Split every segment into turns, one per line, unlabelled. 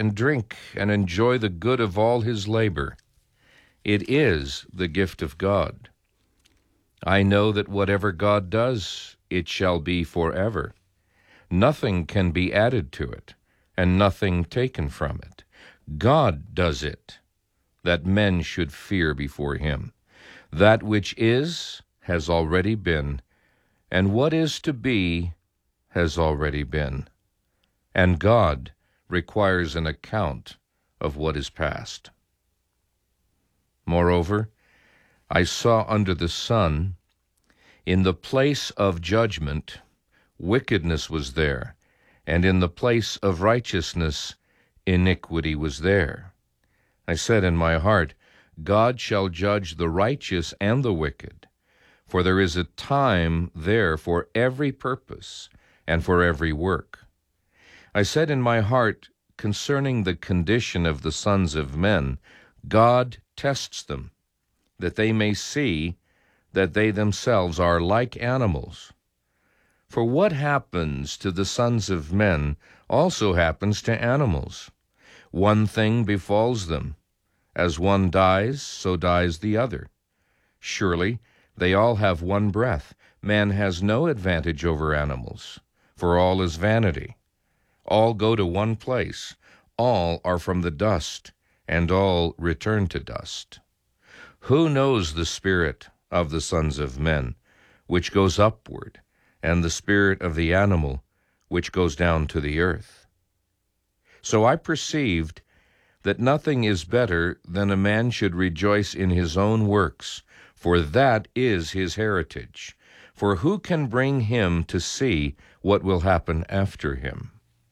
and drink and enjoy the good of all his labor. It is the gift of God. I know that whatever God does, it shall be forever. Nothing can be added to it, and nothing taken from it. God does it, that men should fear before him. That which is has already been, and what is to be has already been. And God requires an account of what is past. Moreover, I saw under the sun, in the place of judgment, wickedness was there, and in the place of righteousness, iniquity was there. I said in my heart, God shall judge the righteous and the wicked, for there is a time there for every purpose and for every work. I said in my heart, concerning the condition of the sons of men, God tests them, that they may see that they themselves are like animals. For what happens to the sons of men also happens to animals. One thing befalls them. As one dies, so dies the other. Surely they all have one breath. Man has no advantage over animals, for all is vanity. All go to one place. All are from the dust, and all return to dust. Who knows the spirit of the sons of men, which goes upward, and the spirit of the animal, which goes down to the earth? So I perceived that nothing is better than a man should rejoice in his own works, for that is his heritage. For who can bring him to see what will happen after him?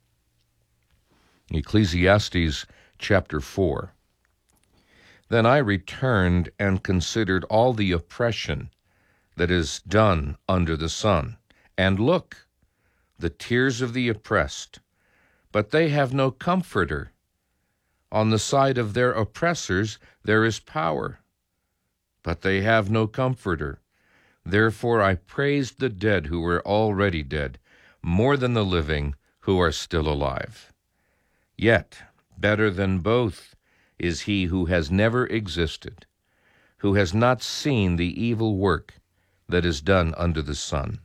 Ecclesiastes chapter 4. Then I returned and considered all the oppression that is done under the sun. And look, the tears of the oppressed, but they have no comforter. On the side of their oppressors there is power, but they have no comforter. Therefore I praised the dead who were already dead, more than the living who are still alive. Yet better than both is he who has never existed, who has not seen the evil work that is done under the sun.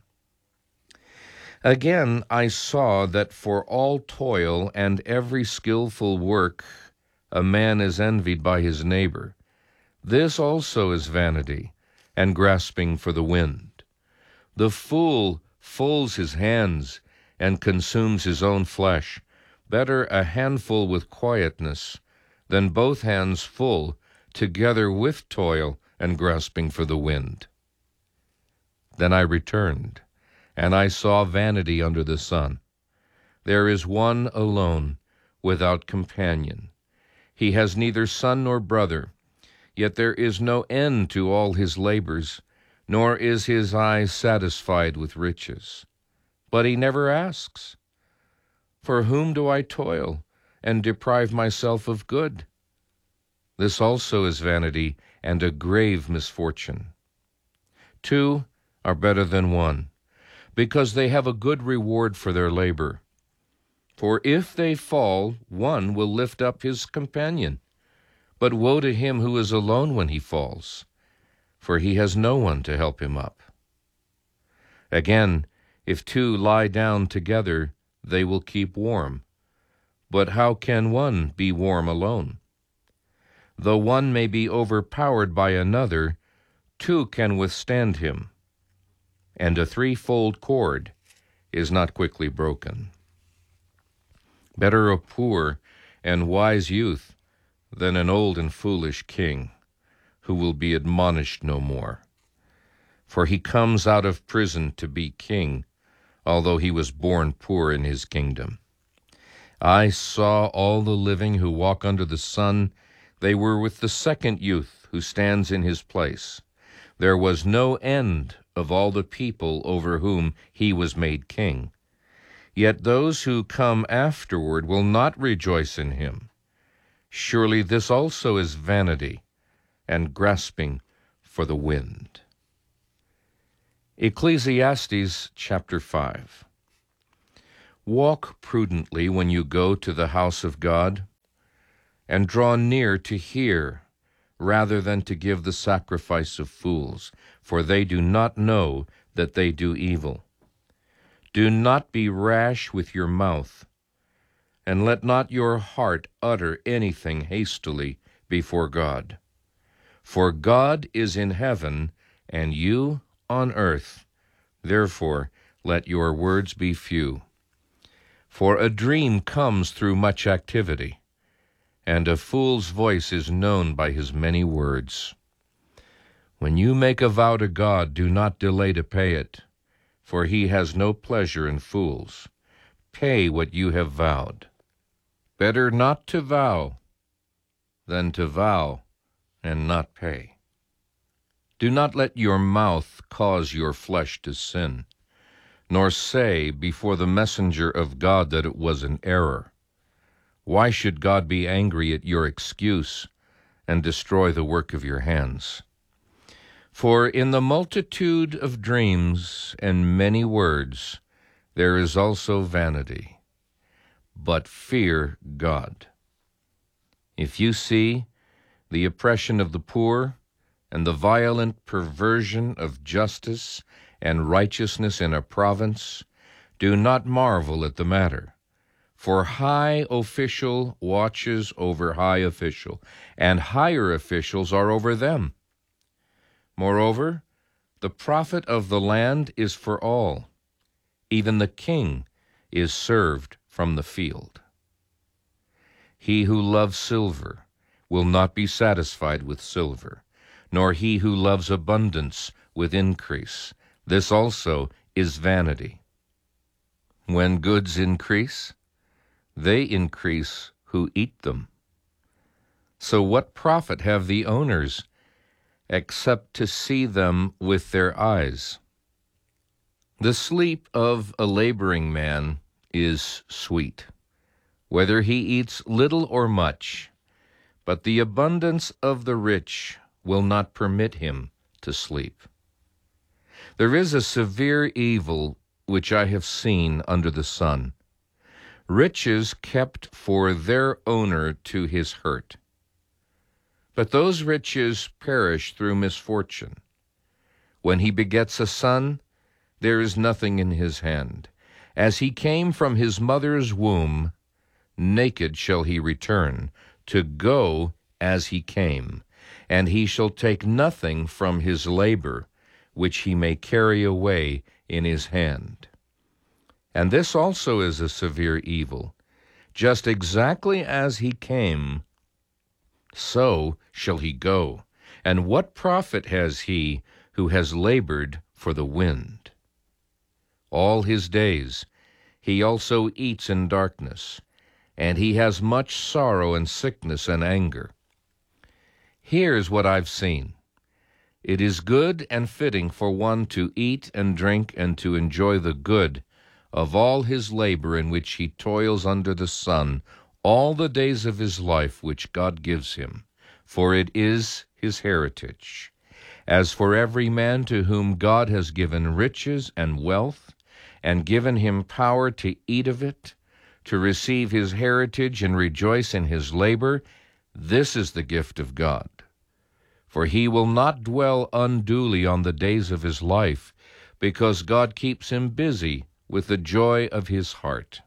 Again I saw that for all toil and every skillful work a man is envied by his neighbor. This also is vanity, and grasping for the wind. The fool folds his hands and consumes his own flesh. Better a handful with quietness than both hands full, together with toil and grasping for the wind. Then I returned, and I saw vanity under the sun. There is one alone, without companion. He has neither son nor brother, yet there is no end to all his labors, nor is his eye satisfied with riches. But he never asks, for whom do I toil and deprive myself of good? This also is vanity and a grave misfortune. Two are better than one, because they have a good reward for their labor. For if they fall, one will lift up his companion. But woe to him who is alone when he falls, for he has no one to help him up. Again, if two lie down together, they will keep warm. But how can one be warm alone? Though one may be overpowered by another, two can withstand him, and a threefold cord is not quickly broken. Better a poor and wise youth than an old and foolish king, who will be admonished no more. For he comes out of prison to be king, although he was born poor in his kingdom. I saw all the living who walk under the sun. They were with the second youth who stands in his place. There was no end of all the people over whom he was made king. Yet those who come afterward will not rejoice in him. Surely this also is vanity and grasping for the wind. Ecclesiastes chapter 5. Walk prudently when you go to the house of God. and draw near to hear, rather than to give the sacrifice of fools, for they do not know that they do evil. Do not be rash with your mouth, and let not your heart utter anything hastily before God. For God is in heaven, and you on earth. Therefore let your words be few. For a dream comes through much activity, and a fool's voice is known by his many words. When you make a vow to God, do not delay to pay it, for he has no pleasure in fools. Pay what you have vowed. Better not to vow than to vow and not pay. Do not let your mouth cause your flesh to sin, nor say before the messenger of God that it was an error. Why should God be angry at your excuse and destroy the work of your hands? For in the multitude of dreams and many words there is also vanity. But fear God. If you see the oppression of the poor and the violent perversion of justice and righteousness in a province, do not marvel at the matter. For high official watches over high official, and higher officials are over them. Moreover, the profit of the land is for all. Even the king is served from the field. He who loves silver will not be satisfied with silver, nor he who loves abundance with increase. This also is vanity. When goods increase, they increase who eat them. So what profit have the owners except to see them with their eyes? The sleep of a laboring man is sweet, whether he eats little or much, but the abundance of the rich will not permit him to sleep. There is a severe evil which I have seen under the sun, riches kept for their owner to his hurt. But those riches perish through misfortune. When he begets a son, there is nothing in his hand. As he came from his mother's womb, naked shall he return, to go as he came, and he shall take nothing from his labor, which he may carry away in his hand. And this also is a severe evil. Just exactly as he came, so shall he go. And what profit has he who has labored for the wind? All his days he also eats in darkness, and he has much sorrow and sickness and anger. Here's what I've seen. It is good and fitting for one to eat and drink and to enjoy the good of all his labor in which he toils under the sun all the days of his life which God gives him, for it is his heritage. As for every man to whom God has given riches and wealth, and given him power to eat of it, to receive his heritage and rejoice in his labor, this is the gift of God. For he will not dwell unduly on the days of his life, because God keeps him busy with the joy of his heart.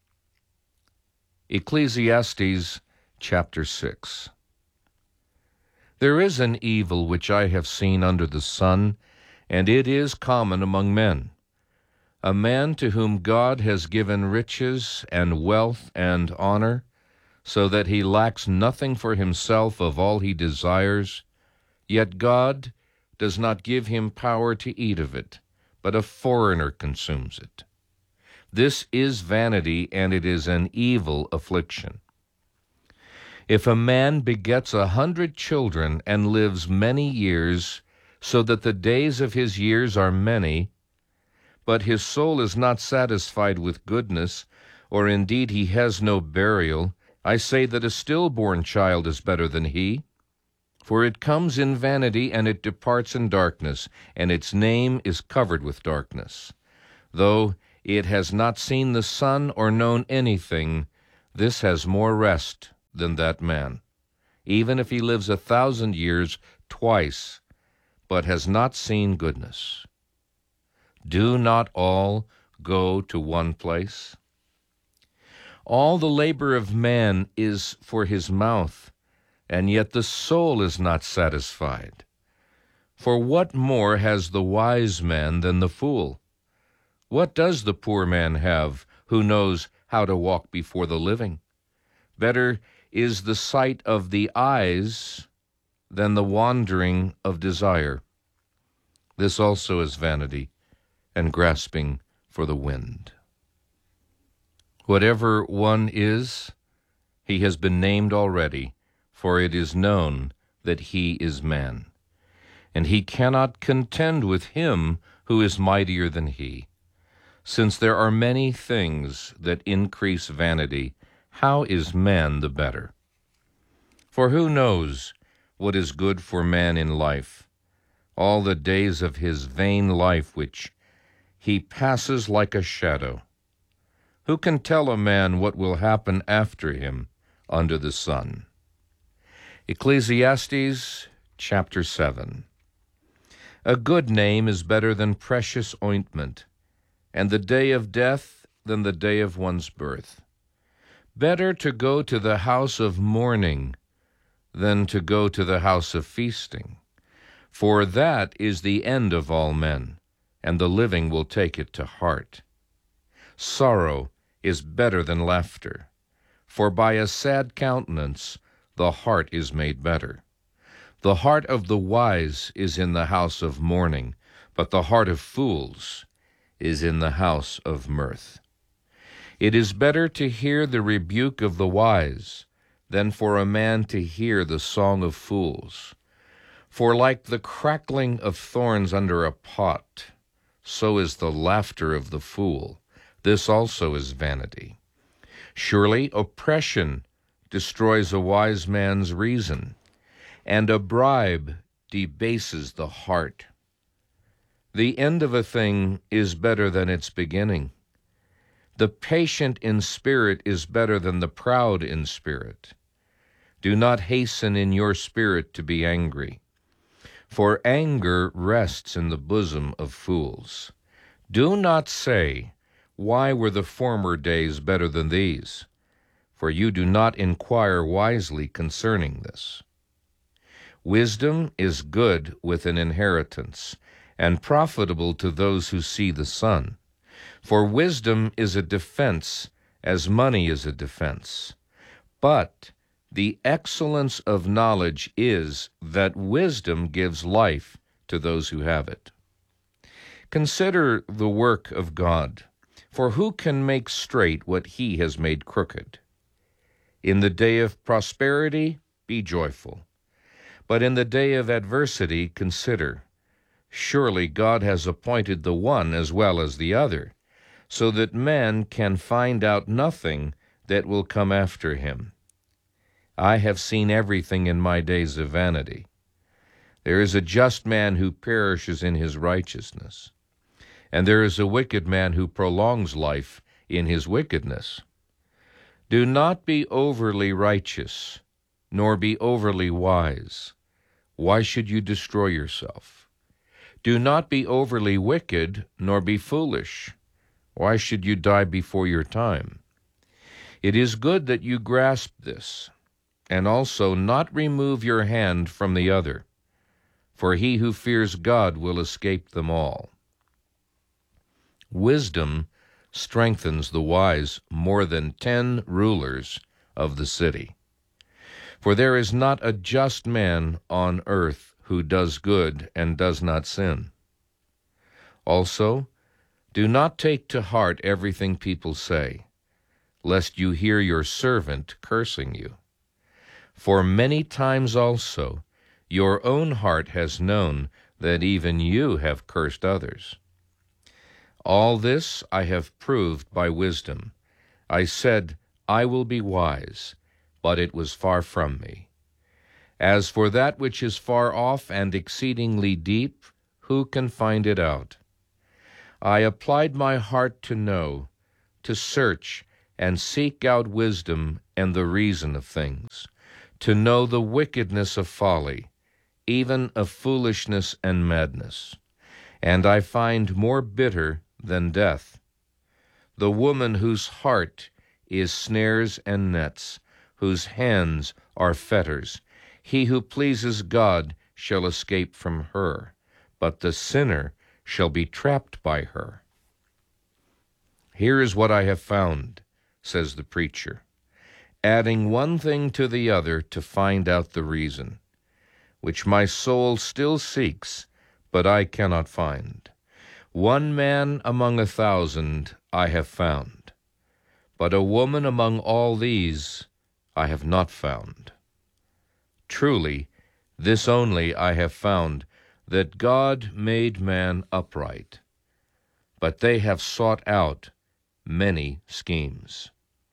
Ecclesiastes chapter 6. There is an evil which I have seen under the sun, and it is common among men. A man to whom God has given riches and wealth and honor, so that he lacks nothing for himself of all he desires, yet God does not give him power to eat of it, but a foreigner consumes it. This is vanity, and it is an evil affliction. If a man begets 100 children and lives many years, so that the days of his years are many, but his soul is not satisfied with goodness, or indeed he has no burial, I say that a stillborn child is better than he. For it comes in vanity, and it departs in darkness, and its name is covered with darkness. Though it has not seen the sun or known anything, this has more rest than that man, even if he lives 1,000 years twice, but has not seen goodness. Do not all go to one place? All the labor of man is for his mouth, and yet the soul is not satisfied. For what more has the wise man than the fool? What does the poor man have who knows how to walk before the living? Better is the sight of the eyes than the wandering of desire. This also is vanity and grasping for the wind. Whatever one is, he has been named already, for it is known that he is man. And he cannot contend with him who is mightier than he. Since there are many things that increase vanity, how is man the better? For who knows what is good for man in life, all the days of his vain life which he passes like a shadow? Who can tell a man what will happen after him under the sun? Ecclesiastes chapter 7. A good name is better than precious ointment, and the day of death than the day of one's birth. Better to go to the house of mourning than to go to the house of feasting, for that is the end of all men, and the living will take it to heart. Sorrow is better than laughter, for by a sad countenance the heart is made better. The heart of the wise is in the house of mourning, but the heart of fools is in the house of mirth. It is better to hear the rebuke of the wise than for a man to hear the song of fools. For like the crackling of thorns under a pot, so is the laughter of the fool. This also is vanity. Surely oppression destroys a wise man's reason, and a bribe debases the heart. The end of a thing is better than its beginning. The patient in spirit is better than the proud in spirit. Do not hasten in your spirit to be angry, for anger rests in the bosom of fools. Do not say, "Why were the former days better than these?" For you do not inquire wisely concerning this. Wisdom is good with an inheritance, and profitable to those who see the sun. For wisdom is a defense, as money is a defense. But the excellence of knowledge is that wisdom gives life to those who have it. Consider the work of God, for who can make straight what he has made crooked? In the day of prosperity, be joyful. But in the day of adversity, consider, surely God has appointed the one as well as the other, so that man can find out nothing that will come after him. I have seen everything in my days of vanity. There is a just man who perishes in his righteousness, and there is a wicked man who prolongs life in his wickedness. Do not be overly righteous, nor be overly wise. Why should you destroy yourself? Do not be overly wicked, nor be foolish. Why should you die before your time? It is good that you grasp this, and also not remove your hand from the other, for he who fears God will escape them all. Wisdom strengthens the wise more than 10 rulers of the city. For there is not a just man on earth who does good and does not sin. Also, do not take to heart everything people say, lest you hear your servant cursing you. For many times also your own heart has known that even you have cursed others. All this I have proved by wisdom. I said, I will be wise, but it was far from me. As for that which is far off and exceedingly deep, who can find it out? I applied my heart to know, to search and seek out wisdom and the reason of things, to know the wickedness of folly, even of foolishness and madness. And I find more bitter than death the woman whose heart is snares and nets, whose hands are fetters. He who pleases God shall escape from her, but the sinner shall be trapped by her. Here is what I have found, says the preacher, adding one thing to the other to find out the reason, which my soul still seeks, but I cannot find. One man among 1,000 I have found, but a woman among all these I have not found. Truly, this only I have found, that God made man upright, but they have sought out many schemes.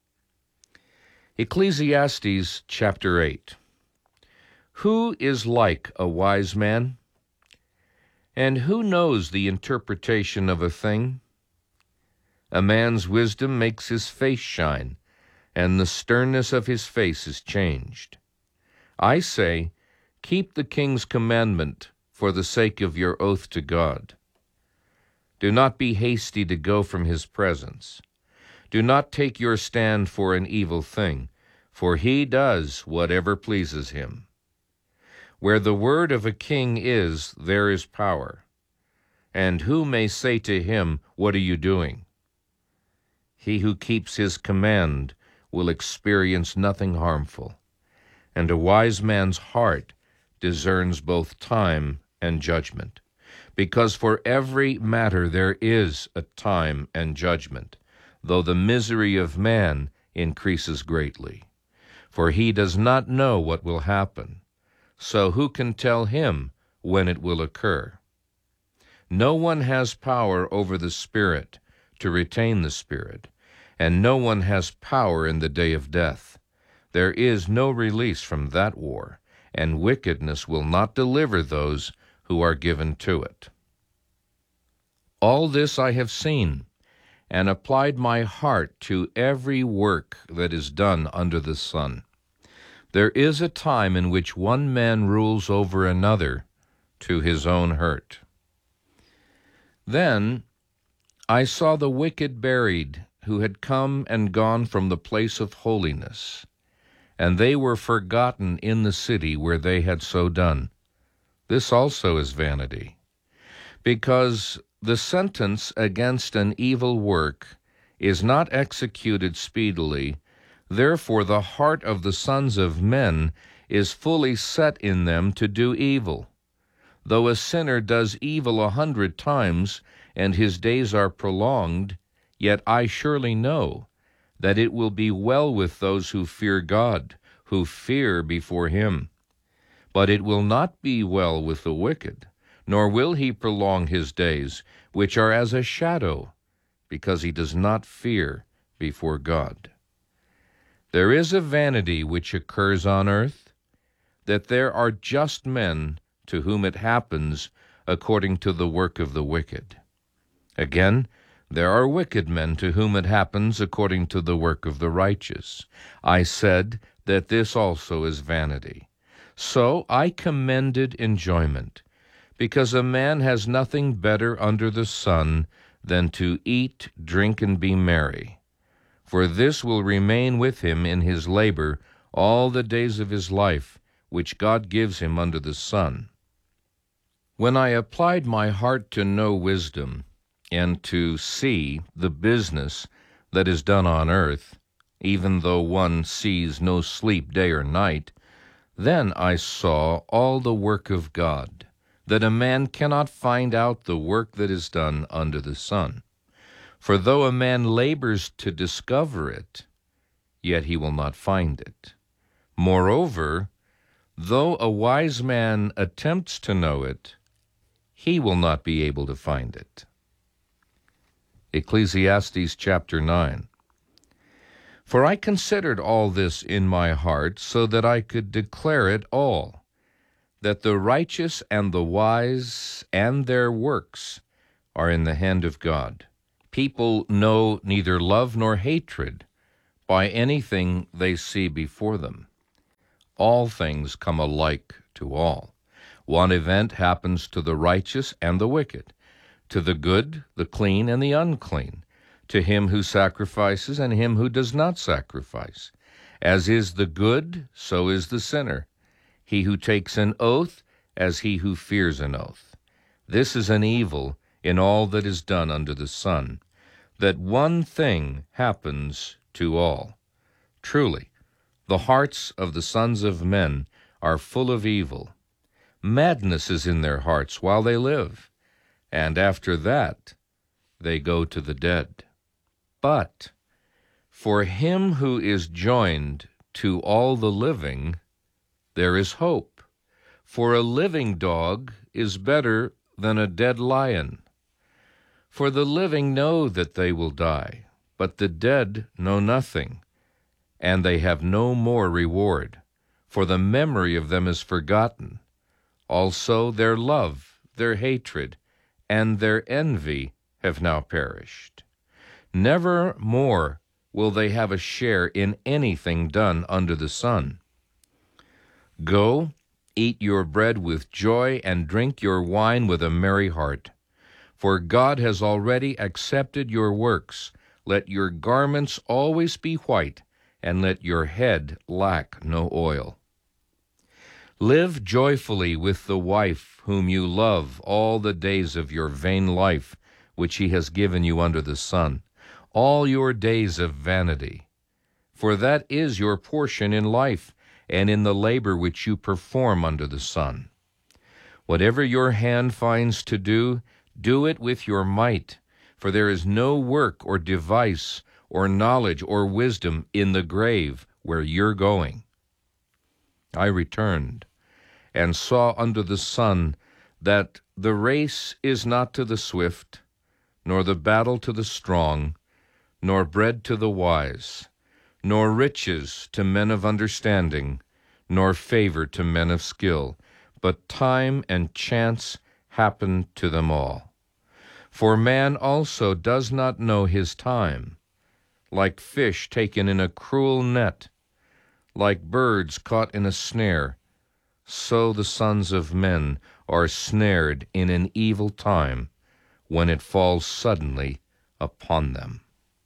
Ecclesiastes chapter 8. Who is like a wise man? And who knows the interpretation of a thing? A man's wisdom makes his face shine, and the sternness of his face is changed. I say, keep the king's commandment for the sake of your oath to God. Do not be hasty to go from his presence. Do not take your stand for an evil thing, for he does whatever pleases him. Where the word of a king is, there is power. And who may say to him, "What are you doing?" He who keeps his command will experience nothing harmful, and a wise man's heart discerns both time and judgment, because for every matter there is a time and judgment, though the misery of man increases greatly. For he does not know what will happen, so who can tell him when it will occur? No one has power over the Spirit to retain the Spirit, and no one has power in the day of death. There is no release from that war, and wickedness will not deliver those who are given to it. All this I have seen, and applied my heart to every work that is done under the sun. There is a time in which one man rules over another to his own hurt. Then I saw the wicked buried, who had come and gone from the place of holiness, and they were forgotten in the city where they had so done. This also is vanity, because the sentence against an evil work is not executed speedily. Therefore the heart of the sons of men is fully set in them to do evil. Though a sinner does evil 100 times, and his days are prolonged, yet I surely know that it will be well with those who fear God, who fear before him. But it will not be well with the wicked, nor will he prolong his days, which are as a shadow, because he does not fear before God. There is a vanity which occurs on earth, that there are just men to whom it happens according to the work of the wicked. Again, there are wicked men to whom it happens according to the work of the righteous. I said that this also is vanity. So I commended enjoyment, because a man has nothing better under the sun than to eat, drink, and be merry. For this will remain with him in his labor all the days of his life, which God gives him under the sun. When I applied my heart to know wisdom, and to see the business that is done on earth, even though one sees no sleep day or night, then I saw all the work of God, that a man cannot find out the work that is done under the sun. For though a man labors to discover it, yet he will not find it. Moreover, though a wise man attempts to know it, he will not be able to find it. Ecclesiastes chapter 9. For I considered all this in my heart, so that I could declare it all, that the righteous and the wise and their works are in the hand of God. People know neither love nor hatred, by anything they see before them. All things come alike to all. One event happens to the righteous and the wicked, to the good, the clean, and the unclean, to him who sacrifices and him who does not sacrifice. As is the good, so is the sinner. He who takes an oath, as he who fears an oath. This is an evil in all that is done under the sun, that one thing happens to all. Truly, the hearts of the sons of men are full of evil. Madness is in their hearts while they live, and after that they go to the dead. But for him who is joined to all the living, there is hope. For a living dog is better than a dead lion. For the living know that they will die, but the dead know nothing, and they have no more reward, for the memory of them is forgotten. Also their love, their hatred, and their envy have now perished. Never more will they have a share in anything done under the sun. Go, eat your bread with joy, and drink your wine with a merry heart. For God has already accepted your works. Let your garments always be white, and let your head lack no oil. Live joyfully with the wife whom you love all the days of your vain life, which he has given you under the sun, all your days of vanity. For that is your portion in life, and in the labor which you perform under the sun. Whatever your hand finds to do, do it with your might, for there is no work or device or knowledge or wisdom in the grave where you're going. I returned and saw under the sun that the race is not to the swift, nor the battle to the strong, nor bread to the wise, nor riches to men of understanding, nor favor to men of skill, but time and chance happen to them all. For man also does not know his time, like fish taken in a cruel net, like birds caught in a snare, so the sons of men are snared in an evil time, when it falls suddenly upon them.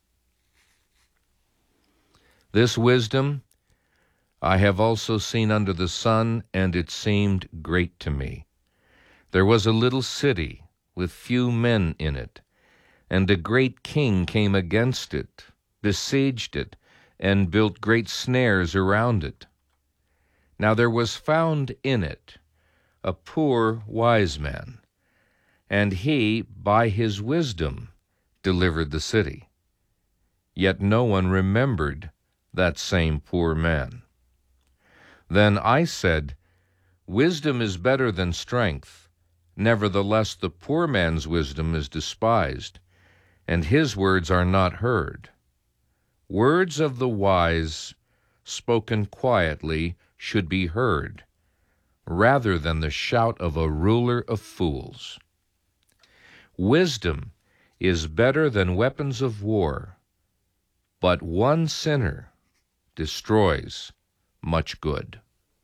This wisdom I have also seen under the sun, and it seemed great to me. There was a little city with few men in it, and a great king came against it, besieged it, and built great snares around it. Now there was found in it a poor wise man, and he, by his wisdom, delivered the city. Yet no one remembered that same poor man. Then I said, Wisdom is better than strength. Nevertheless, the poor man's wisdom is despised, and his words are not heard. Words of the wise, spoken quietly, should be heard, rather than the shout of a ruler of fools. Wisdom is better than weapons of war, but one sinner destroys much good.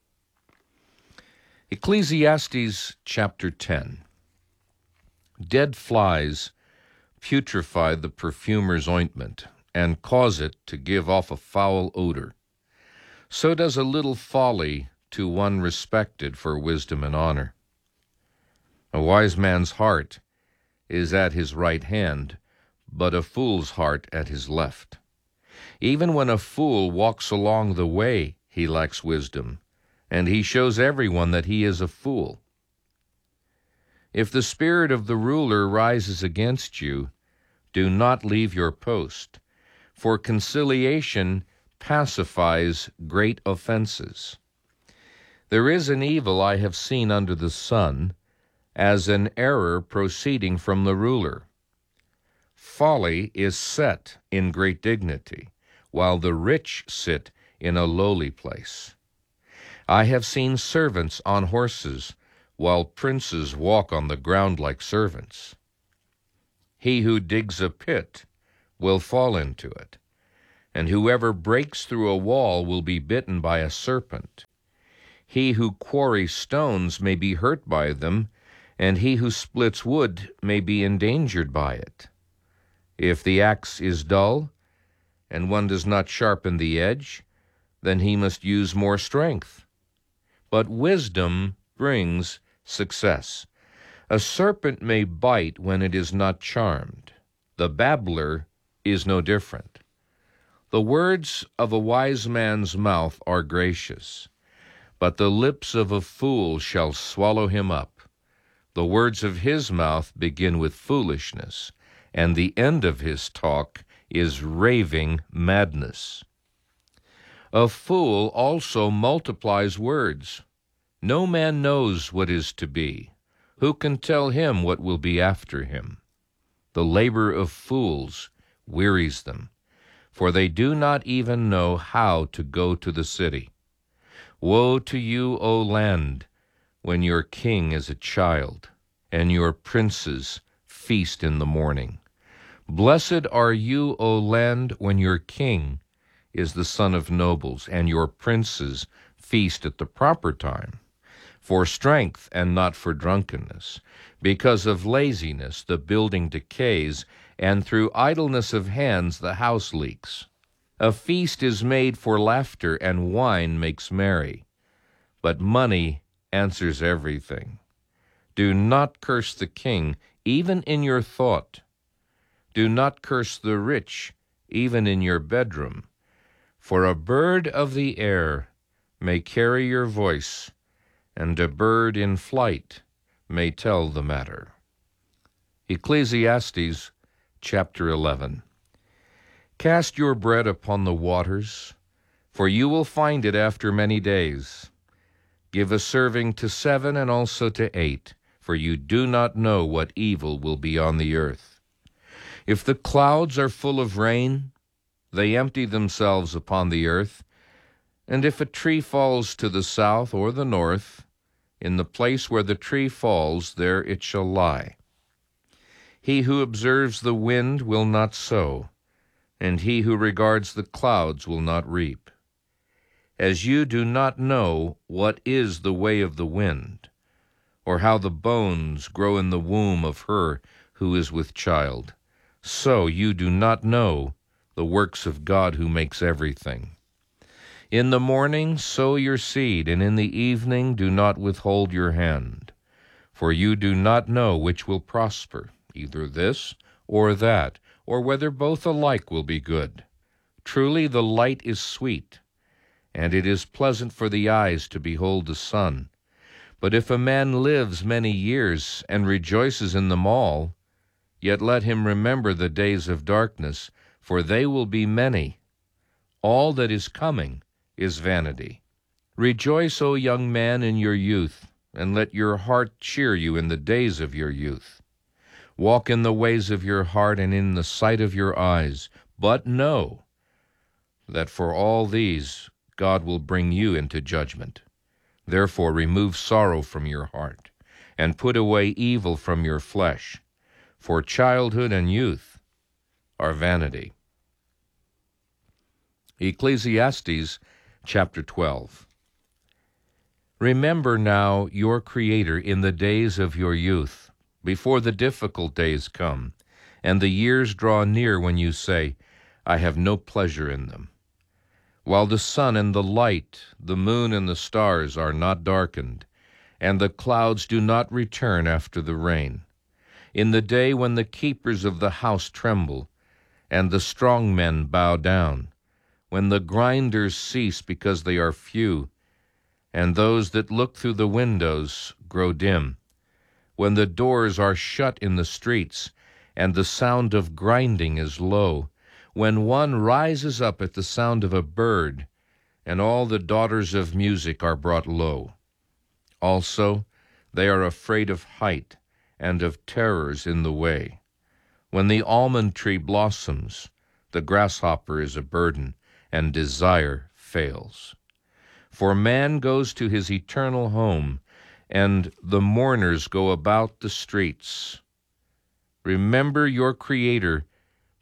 Ecclesiastes chapter 10. Dead flies putrefy the perfumer's ointment and cause it to give off a foul odor. So does a little folly to one respected for wisdom and honor. A wise man's heart is at his right hand, but a fool's heart at his left. Even when a fool walks along the way, he lacks wisdom, and he shows everyone that he is a fool. If the spirit of the ruler rises against you, do not leave your post, for conciliation pacifies great offenses. There is an evil I have seen under the sun, as an error proceeding from the ruler. Folly is set in great dignity, while the rich sit in a lowly place. I have seen servants on horses, while princes walk on the ground like servants. He who digs a pit will fall into it, and whoever breaks through a wall will be bitten by a serpent. He who quarries stones may be hurt by them, and he who splits wood may be endangered by it. If the axe is dull, and one does not sharpen the edge, then he must use more strength. But wisdom brings success. A serpent may bite when it is not charmed. The babbler is no different. The words of a wise man's mouth are gracious, but the lips of a fool shall swallow him up. The words of his mouth begin with foolishness, and the end of his talk is raving madness. A fool also multiplies words. No man knows what is to be. Who can tell him what will be after him? The labor of fools wearies them, for they do not even know how to go to the city. Woe to you, O land, when your king is a child, and your princes feast in the morning. Blessed are you, O land, when your king is the son of nobles, and your princes feast at the proper time, for strength and not for drunkenness. Because of laziness the building decays, and through idleness of hands the house leaks. A feast is made for laughter, and wine makes merry, but money answers everything. Do not curse the king, even in your thought. Do not curse the rich, even in your bedroom. For a bird of the air may carry your voice, and a bird in flight may tell the matter. Ecclesiastes chapter 11. Cast your bread upon the waters, for you will find it after many days. Give a serving to 7 and also to 8, for you do not know what evil will be on the earth. If the clouds are full of rain, they empty themselves upon the earth. And if a tree falls to the south or the north, in the place where the tree falls, there it shall lie. He who observes the wind will not sow, and he who regards the clouds will not reap. As you do not know what is the way of the wind, or how the bones grow in the womb of her who is with child, so you do not know the works of God who makes everything. In the morning sow your seed, and in the evening do not withhold your hand. For you do not know which will prosper, either this or that, or whether both alike will be good. Truly the light is sweet, and it is pleasant for the eyes to behold the sun. But if a man lives many years and rejoices in them all, yet let him remember the days of darkness, for they will be many. All that is coming is vanity. Rejoice, O young man, in your youth, and let your heart cheer you in the days of your youth. Walk in the ways of your heart and in the sight of your eyes, but know that for all these God will bring you into judgment. Therefore remove sorrow from your heart, and put away evil from your flesh, for childhood and youth are vanity. Ecclesiastes chapter 12. Remember now your Creator in the days of your youth, before the difficult days come, and the years draw near when you say, I have no pleasure in them. While the sun and the light, the moon and the stars are not darkened, and the clouds do not return after the rain. In the day when the keepers of the house tremble, and the strong men bow down, when the grinders cease because they are few, and those that look through the windows grow dim, when the doors are shut in the streets, and the sound of grinding is low, when one rises up at the sound of a bird, and all the daughters of music are brought low. Also, they are afraid of height, and of terrors in the way. When the almond tree blossoms, the grasshopper is a burden, and desire fails. For man goes to his eternal home, and the mourners go about the streets. Remember your Creator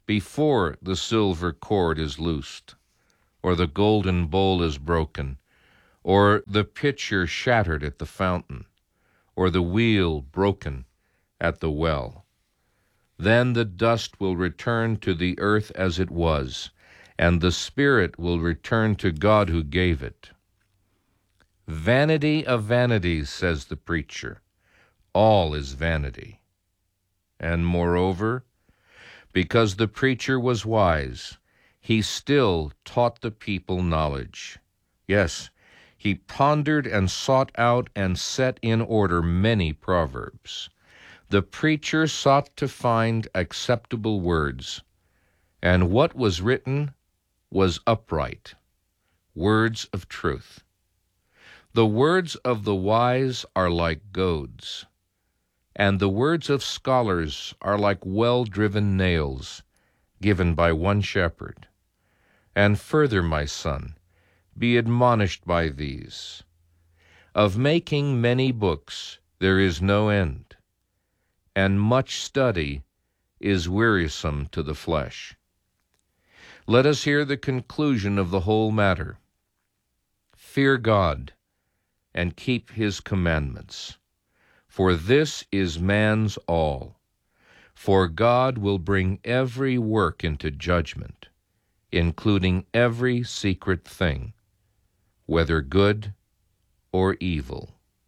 before the silver cord is loosed, or the golden bowl is broken, or the pitcher shattered at the fountain, or the wheel broken at the well. Then the dust will return to the earth as it was, and the spirit will return to God who gave it. Vanity of vanities, says the preacher. All is vanity. And moreover, because the preacher was wise, he still taught the people knowledge. Yes, he pondered and sought out and set in order many proverbs. The preacher sought to find acceptable words, and what was written was upright, words of truth. The words of the wise are like goads, and the words of scholars are like well-driven nails, given by one shepherd. And further, my son, be admonished by these. Of making many books there is no end, and much study is wearisome to the flesh. Let us hear the conclusion of the whole matter. Fear God, and keep his commandments. For this is man's all. For God will bring every work into judgment, including every secret thing, whether good or evil.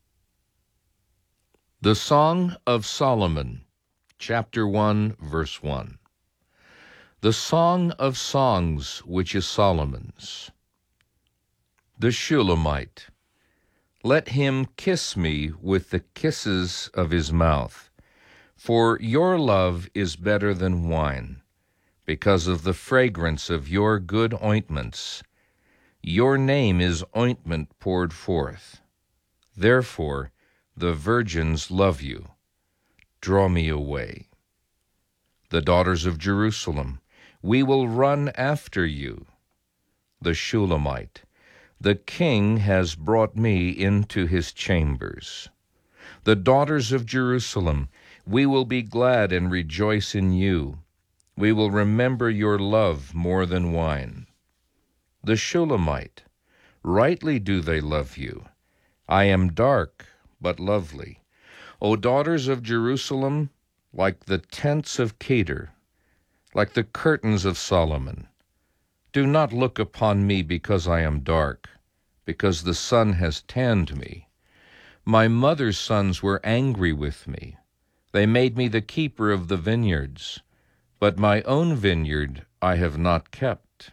The Song of Solomon, chapter 1, verse 1. The Song of Songs, which is Solomon's. The Shulamite. Let him kiss me with the kisses of his mouth, for your love is better than wine, because of the fragrance of your good ointments. Your name is ointment poured forth. Therefore the virgins love you. Draw me away. The daughters of Jerusalem, we will run after you. The Shulamite. The king has brought me into his chambers. The daughters of Jerusalem, we will be glad and rejoice in you. We will remember your love more than wine. The Shulamite, rightly do they love you. I am dark, but lovely. O daughters of Jerusalem, like the tents of Kedar, like the curtains of Solomon. Do not look upon me because I am dark, because the sun has tanned me. My mother's sons were angry with me. They made me the keeper of the vineyards, but my own vineyard I have not kept.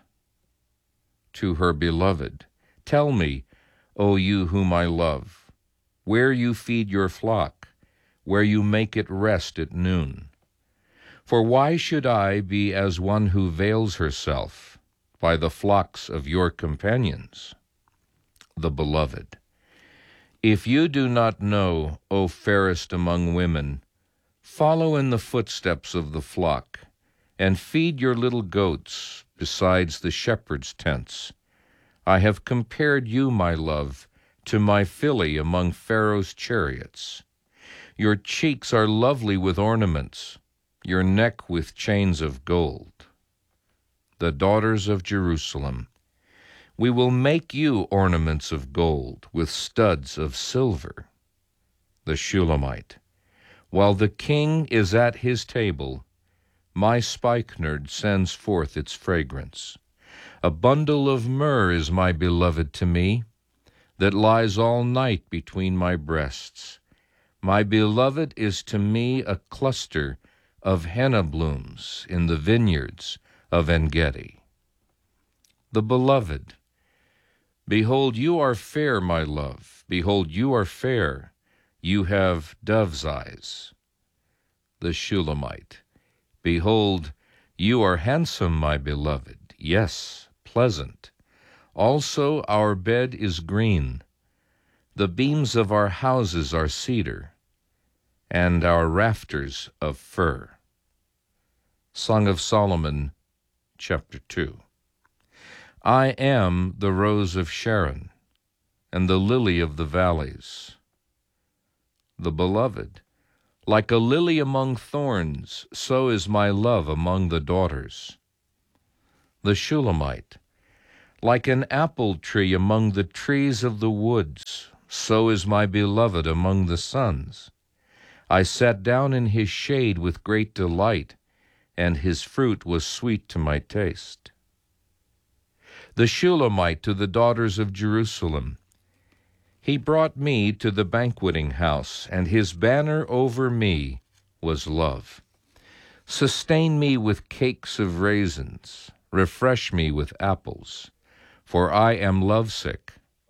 To her beloved, tell me, O you whom I love, where you feed your flock, where you make it rest at noon. For why should I be as one who veils herself by the flocks of your companions? The beloved. If you do not know, O fairest among women, follow in the footsteps of the flock, and feed your little goats besides the shepherd's tents. I have compared you, my love, to my filly among Pharaoh's chariots. Your cheeks are lovely with ornaments, your neck with chains of gold. The daughters of Jerusalem, we will make you ornaments of gold with studs of silver. The Shulamite, while the king is at his table, my spikenard sends forth its fragrance. A bundle of myrrh is my beloved to me, that lies all night between my breasts. My beloved is to me a cluster of henna blooms in the vineyards of En-gedi. The beloved, behold, you are fair, my love. Behold, you are fair. You have dove's eyes. The Shulamite, behold, you are handsome, my beloved. Yes, pleasant. Also our bed is green. The beams of our houses are cedar, and our rafters of fir. Song of Solomon, chapter 2. I am the rose of Sharon, and the lily of the valleys. The beloved, Like a lily among thorns, so is my love among the daughters. The Shulamite. Like an apple tree among the trees of the woods, so is my beloved among the sons. I sat down in his shade with great delight, and his fruit was sweet to my taste. The Shulamite to the daughters of Jerusalem. He brought me to the banqueting house, and his banner over me was love. Sustain me with cakes of raisins, refresh me with apples, for I am lovesick.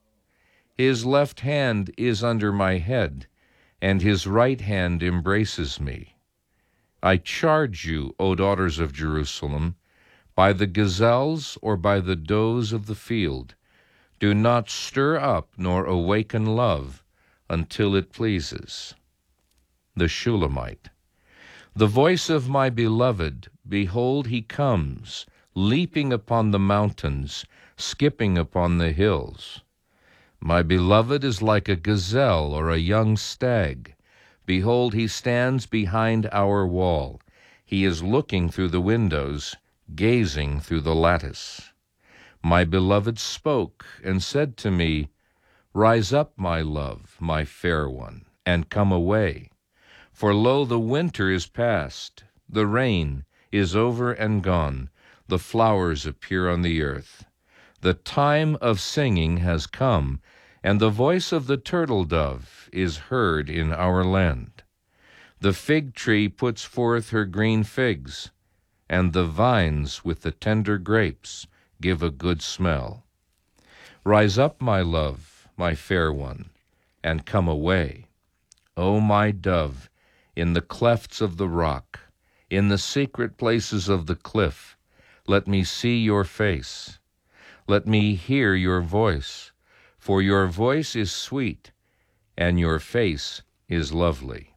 His left hand is under my head, and his right hand embraces me. I charge you, O daughters of Jerusalem, by the gazelles or by the does of the field, do not stir up nor awaken love until it pleases. The Shulamite. The voice of my beloved, behold, he comes, leaping upon the mountains, skipping upon the hills. My beloved is like a gazelle or a young stag. Behold, he stands behind our wall. He is looking through the windows, gazing through the lattice. My beloved spoke and said to me, Rise up, my love, my fair one, and come away. For lo, the winter is past, the rain is over and gone, the flowers appear on the earth. The time of singing has come, and the voice of the turtle dove is heard in our land. The fig tree puts forth her green figs, and the vines with the tender grapes give a good smell. Rise up, my love, my fair one, and come away. O my dove, in the clefts of the rock, in the secret places of the cliff, let me see your face. Let me hear your voice, for your voice is sweet, and your face is lovely.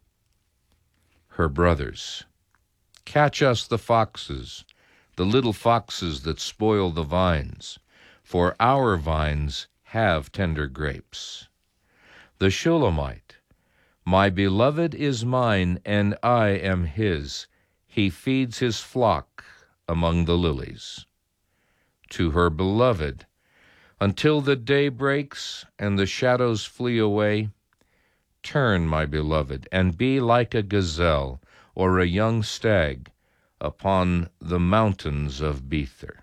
Her brothers. Catch us the foxes, the little foxes that spoil the vines, for our vines have tender grapes. The Shulamite. My beloved is mine, and I am his. He feeds his flock among the lilies. To her beloved. Until the day breaks and the shadows flee away, turn, my beloved, and be like a gazelle or a young stag upon the mountains of Bether.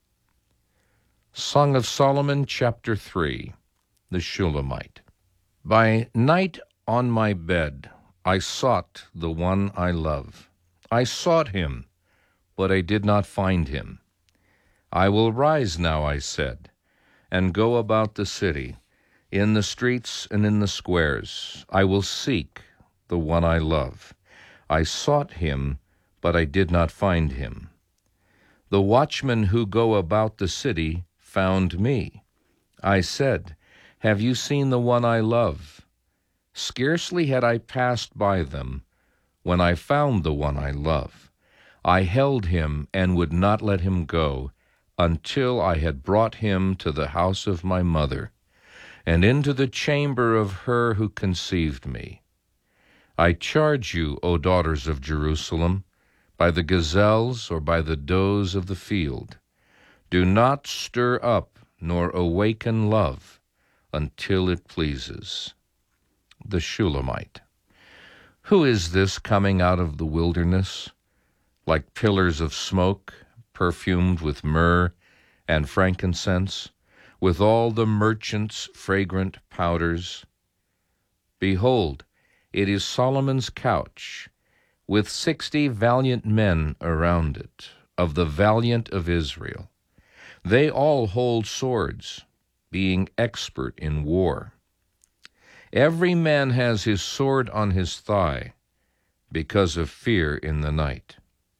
Song of Solomon, chapter 3, the Shulamite. By night on my bed I sought the one I love. I sought him, but I did not find him. I will rise now, I said, and go about the city, in the streets and in the squares. I will seek the one I love. I sought him, but I did not find him. The watchmen who go about the city found me. I said, Have you seen the one I love? Scarcely had I passed by them when I found the one I love. I held him and would not let him go until I had brought him to the house of my mother and into the chamber of her who conceived me. I charge you, O daughters of Jerusalem, by the gazelles or by the does of the field, do not stir up nor awaken love until it pleases. The Shulamite. Who is this coming out of the wilderness, like pillars of smoke, perfumed with myrrh and frankincense, with all the merchants' fragrant powders? Behold, it is Solomon's couch, with 60 valiant men around it, of the valiant of Israel. They all hold swords, being expert in war. Every man has his sword on his thigh, because of fear in the night.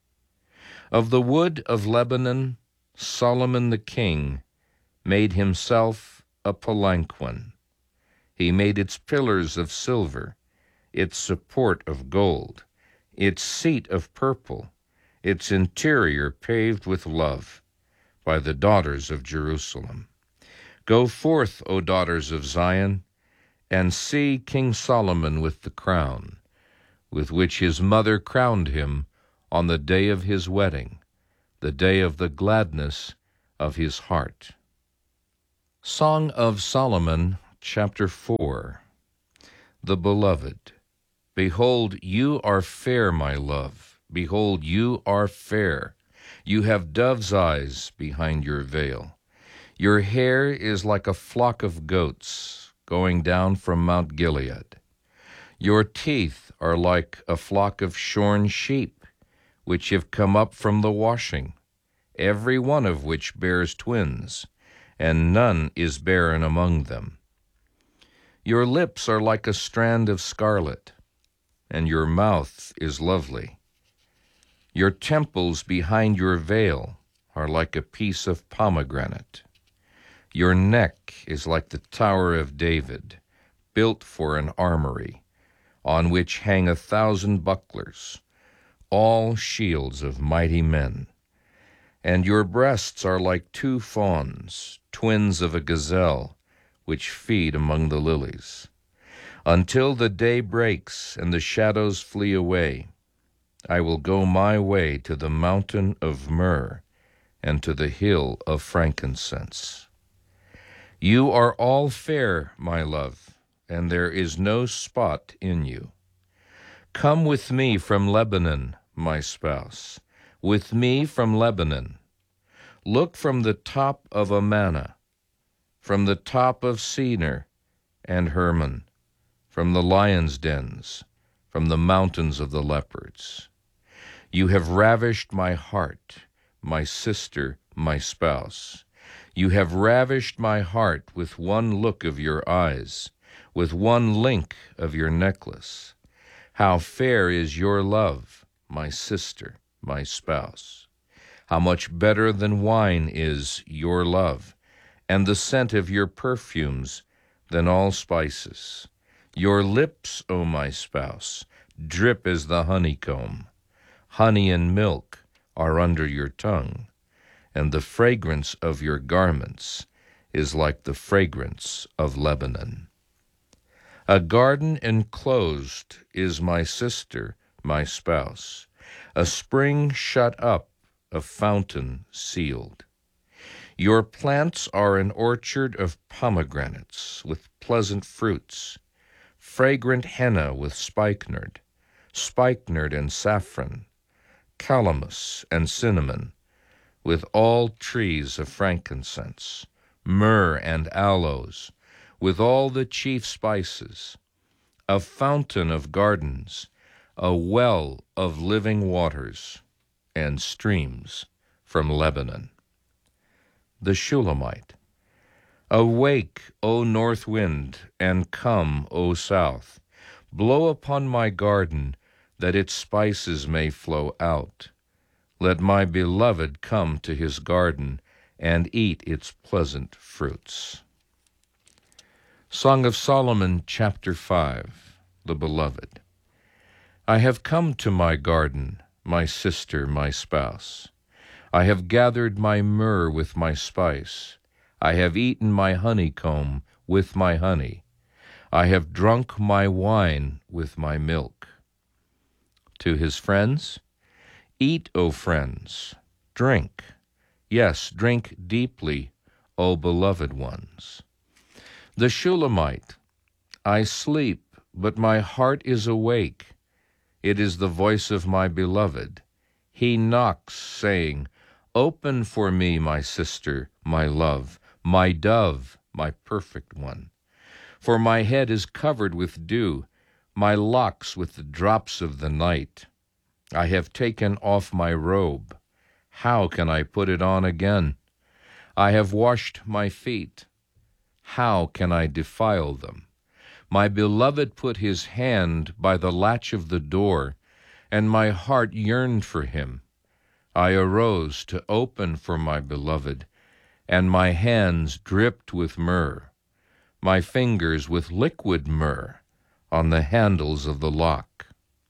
Of the wood of Lebanon, Solomon the king made himself a palanquin. He made its pillars of silver, its support of gold, its seat of purple, its interior paved with love, by the daughters of Jerusalem. Go forth, O daughters of Zion, and see King Solomon with the crown, with which his mother crowned him on the day of his wedding, the day of the gladness of his heart. Song of Solomon, chapter 4. The Beloved. Behold, you are fair, my love. Behold, you are fair. You have dove's eyes behind your veil. Your hair is like a flock of goats going down from Mount Gilead. Your teeth are like a flock of shorn sheep, which have come up from the washing, every one of which bears twins, and none is barren among them. Your lips are like a strand of scarlet, and your mouth is lovely. Your temples behind your veil are like a piece of pomegranate. Your neck is like the Tower of David, built for an armory, on which hang 1,000 bucklers, all shields of mighty men. And your breasts are like 2 fawns, twins of a gazelle, which feed among the lilies. Until the day breaks and the shadows flee away, I will go my way to the mountain of myrrh and to the hill of frankincense. You are all fair, my love, and there is no spot in you. Come with me from Lebanon, my spouse, with me from Lebanon. Look from the top of Amana, from the top of Senir and Hermon, from the lions' dens, from the mountains of the leopards. You have ravished my heart, my sister, my spouse. You have ravished my heart with one look of your eyes, with one link of your necklace. How fair is your love, my sister, my spouse. How much better than wine is your love, and the scent of your perfumes than all spices. Your lips, O my spouse, drip as the honeycomb. Honey and milk are under your tongue, and the fragrance of your garments is like the fragrance of Lebanon. A garden enclosed is my sister, my spouse, a spring shut up, a fountain sealed. Your plants are an orchard of pomegranates with pleasant fruits, fragrant henna with spikenard and saffron, calamus and cinnamon, with all trees of frankincense, myrrh and aloes, with all the chief spices, a fountain of gardens, a well of living waters, and streams from Lebanon. The Shulamite. Awake, O north wind, and come, O south. Blow upon my garden, that its spices may flow out. Let my beloved come to his garden and eat its pleasant fruits. Song of Solomon, chapter 5. The Beloved. I have come to my garden, my sister, my spouse. I have gathered my myrrh with my spice. I have eaten my honeycomb with my honey. I have drunk my wine with my milk. To his friends, eat, O friends, drink. Yes, drink deeply, O beloved ones. The Shulamite. I sleep, but my heart is awake. It is the voice of my beloved. He knocks, saying, Open for me, my sister, my love, my dove, my perfect one. For my head is covered with dew, my locks with the drops of the night. I have taken off my robe. How can I put it on again? I have washed my feet. How can I defile them? My beloved put his hand by the latch of the door, and my heart yearned for him. I arose to open for my beloved, and my hands dripped with myrrh, my fingers with liquid myrrh on the handles of the lock.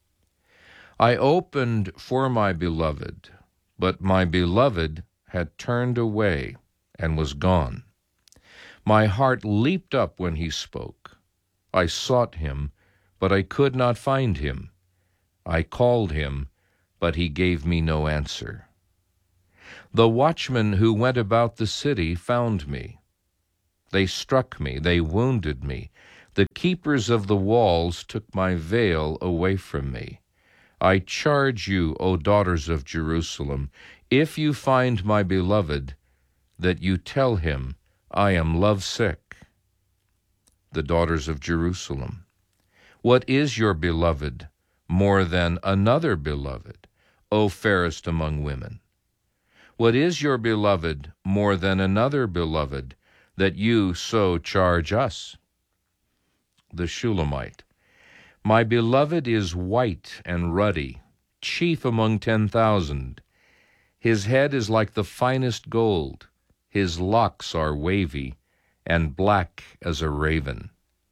I opened for my beloved, but my beloved had turned away and was gone. My heart leaped up when he spoke. I sought him, but I could not find him. I called him, but he gave me no answer. The watchmen who went about the city found me. They struck me, they wounded me. The keepers of the walls took my veil away from me. I charge you, O daughters of Jerusalem, if you find my beloved, that you tell him, I am lovesick. The daughters of Jerusalem, what is your beloved more than another beloved, O fairest among women? What is your beloved more than another beloved, that you so charge us? The Shulamite, my beloved is white and ruddy, chief among 10,000. His head is like the finest gold, his locks are wavy, and black as a raven.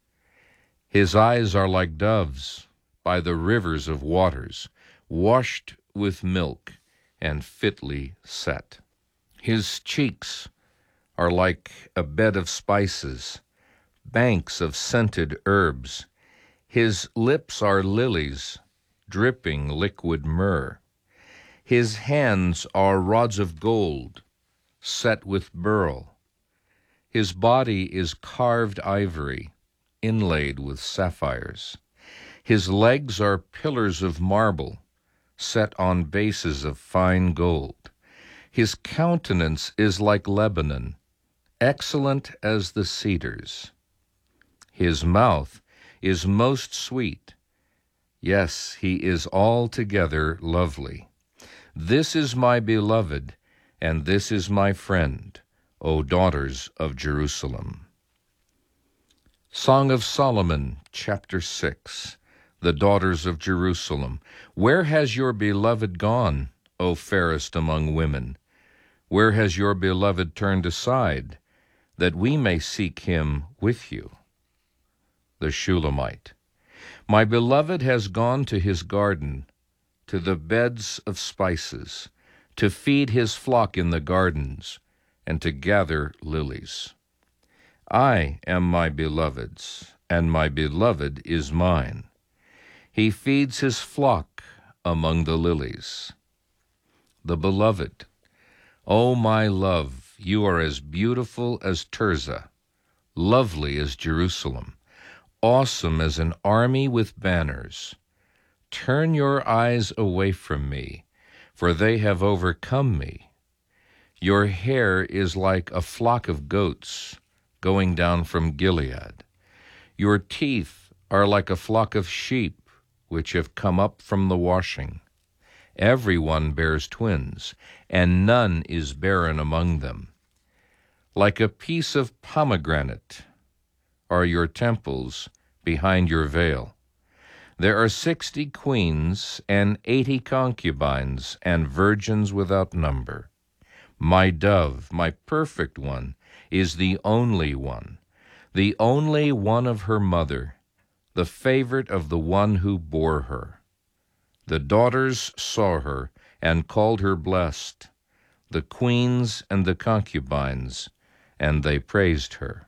His eyes are like doves by the rivers of waters, washed with milk and fitly set. His cheeks are like a bed of spices, banks of scented herbs. His lips are lilies, dripping liquid myrrh. His hands are rods of gold, set with beryl. His body is carved ivory, inlaid with sapphires. His legs are pillars of marble, set on bases of fine gold. His countenance is like Lebanon, excellent as the cedars. His mouth is most sweet. Yes, he is altogether lovely. This is my beloved, and this is my friend, O daughters of Jerusalem. Song of Solomon, chapter 6. The daughters of Jerusalem. Where has your beloved gone, O fairest among women? Where has your beloved turned aside, that we may seek him with you? The Shulamite, my beloved has gone to his garden, to the beds of spices, to feed his flock in the gardens, and to gather lilies. I am my beloved's, and my beloved is mine. He feeds his flock among the lilies. The beloved, O my love, you are as beautiful as Tirzah, lovely as Jerusalem, awesome as an army with banners. Turn your eyes away from me, for they have overcome me. Your hair is like a flock of goats going down from Gilead. Your teeth are like a flock of sheep which have come up from the washing. Everyone bears twins, and none is barren among them. Like a piece of pomegranate are your temples behind your veil. There are 60 queens and 80 concubines and virgins without number. My dove, my perfect one, is the only one of her mother, the favorite of the one who bore her. The daughters saw her and called her blessed, the queens and the concubines, and they praised her.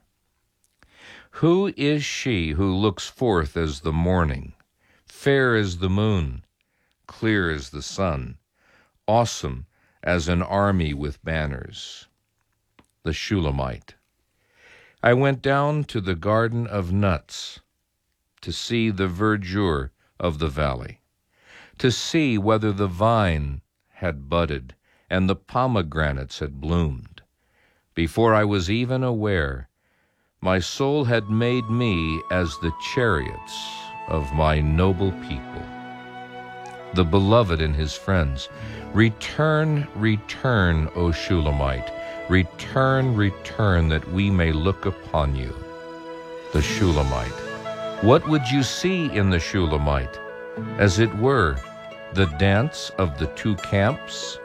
Who is she who looks forth as the morning, fair as the moon, clear as the sun, awesome as an army with banners? The Shulamite, I went down to the garden of nuts to see the verdure of the valley, to see whether the vine had budded and the pomegranates had bloomed. Before I was even aware, my soul had made me as the chariots of my noble people. The beloved and his friends, return, return, O Shulamite, return, return, that we may look upon you. The Shulamite, what would you see in the Shulamite? As it were, the dance of the two camps?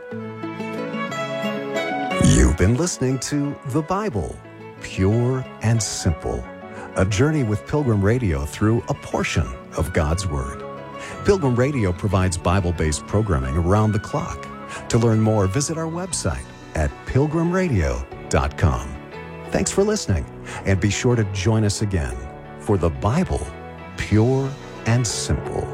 You've been listening to The Bible, Pure and Simple, a journey with Pilgrim Radio through a portion of God's Word. Pilgrim Radio provides Bible-based programming around the clock. To learn more, visit our website at pilgrimradio.com. Thanks for listening, and be sure to join us again for The Bible, Pure and Simple.